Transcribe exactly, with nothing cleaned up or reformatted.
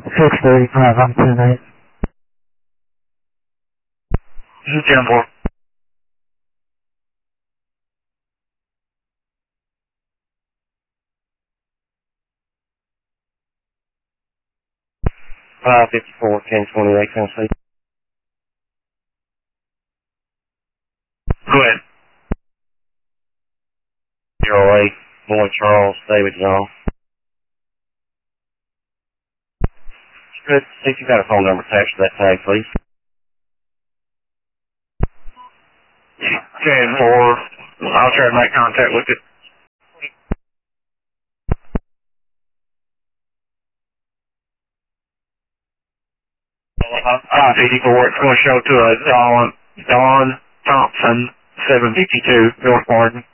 six thirty-five, I'm ten eight. This is ten four. five fifty-four, ten twenty-eight, Tennessee. Go ahead. Zero eight, Boy Charles, David John. Good. See if you got a phone number attached to that tag, please. ten four. I'll try to make contact with it. five fifty-four, it's going to show to a Don, Don Thompson, seven fifty-two, North Martin.